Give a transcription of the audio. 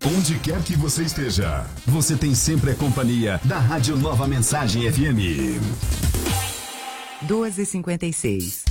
Onde quer que você esteja, você tem sempre a companhia da Rádio Nova Mensagem FM. 12h56.